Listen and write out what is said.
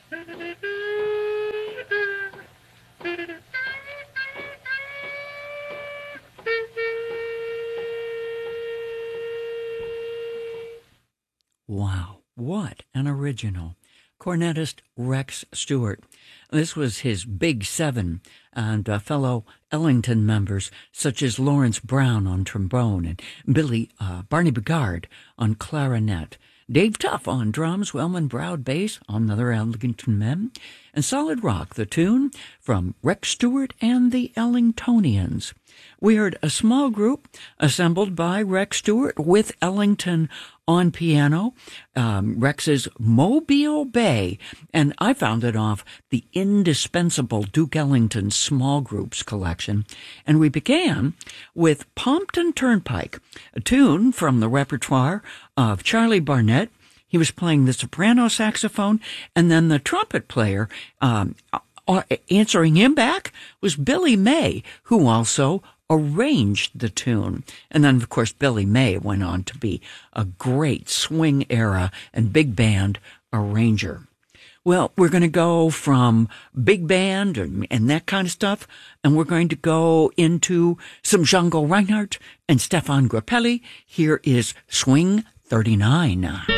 Wow, what an original. Cornetist Rex Stewart. This was his Big Seven, and fellow Ellington members such as Lawrence Brown on trombone and Barney Bigard on clarinet. Dave Tuff on drums, Wellman Browd bass on other Ellington men, and Solid Rock, the tune from Rex Stewart and the Ellingtonians. We heard a small group assembled by Rex Stewart with Ellington on piano, Rex's Mobile Bay, and I found it off the indispensable Duke Ellington Small Groups collection. And we began with Pompton Turnpike, a tune from the repertoire of Charlie Barnett. He was playing the soprano saxophone, and then the trumpet player answering him back was Billy May, who also arranged the tune. And then, of course, Billy May went on to be a great swing era and big band arranger. Well, we're going to go from big band and that kind of stuff, and we're going to go into some Django Reinhardt and Stefan Grappelli. Here is Swing 39.